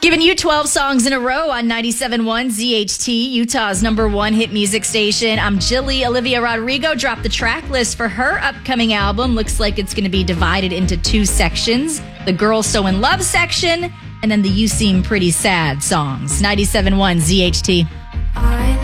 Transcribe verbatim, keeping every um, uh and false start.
Giving you twelve songs in a row on ninety-seven point one Z H T, Utah's number one hit music station. I'm Jilly. Olivia Rodrigo dropped the track list for her upcoming album. Looks like it's going to be divided into two sections. The Girl So In Love section, and then the You Seem Pretty Sad songs. ninety-seven point one Z H T.